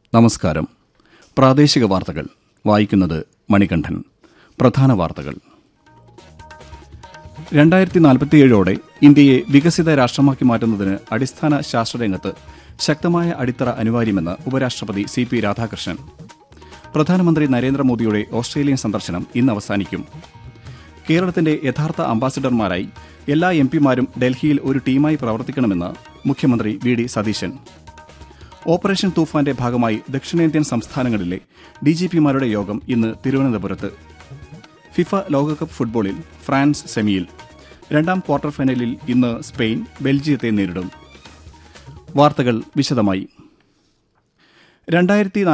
നമസ്കാരം. പ്രാദേശിക വാർത്തകൾ വായിക്കുന്നത് മണികണ്ഠൻ. പ്രധാന വാർത്തകൾ. 2047ഓടെ ഇന്ത്യയെ വികസിത രാഷ്ട്രമാക്കി മാറ്റുന്നതിന് അടിസ്ഥാന ശാസ്ത്രരംഗത്ത് ശക്തമായ അടിത്തറ അനിവാര്യമെന്ന് ഉപരാഷ്ട്രപതി CP രാധാകൃഷ്ണൻ. പ്രധാനമന്ത്രി നരേന്ദ്രമോദിയുടെ ഓസ്ട്രേലിയൻ സന്ദർശനം ഇന്ന് അവസാനിക്കും. കേരളത്തിന്റെ യഥാർത്ഥ അംബാസിഡർമാരായി എല്ലാ MP-മാരും ഡൽഹിയിൽ ഒരു ടീമായി പ്രവർത്തിക്കണമെന്ന് മുഖ്യമന്ത്രി VD സതീശൻ. ഓപ്പറേഷൻ തൂഫാന്റെ ഭാഗമായി ദക്ഷിണേന്ത്യൻ സംസ്ഥാനങ്ങളിലെ DGP-മാരുടെ യോഗം ഇന്ന് തിരുവനന്തപുരത്ത്. ഫിഫ ലോകകപ്പ് ഫുട്ബോളിൽ ഫ്രാൻസ് സെമിയിൽ. രണ്ടാം ക്വാർട്ടർ ഫൈനലിൽ ഇന്ന് സ്പെയിൻ ബെൽജിയത്തെ നേരിടും. വാർത്തകൾ വിശദമായി.